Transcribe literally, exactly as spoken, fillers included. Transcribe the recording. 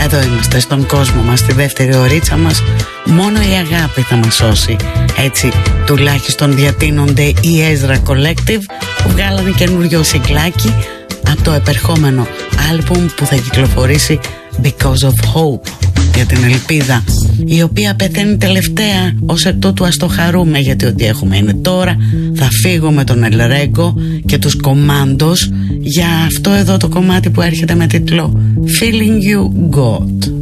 Εδώ είμαστε στον κόσμο μας, στη δεύτερη ωρίτσα μας. Μόνο η αγάπη θα μας σώσει. Έτσι τουλάχιστον διατείνονται οι Ezra Collective, που βγάλανε καινούριο σικλάκι από το επερχόμενο άλμπουμ που θα κυκλοφορήσει, Because of Hope, για την ελπίδα, η οποία πεθαίνει τελευταία. Ως εκ τούτου ας το χαρούμε, γιατί ό,τι έχουμε είναι τώρα. Θα φύγω με τον El Rego και τους Commandos για αυτό εδώ το κομμάτι που έρχεται με τίτλο Feeling You God.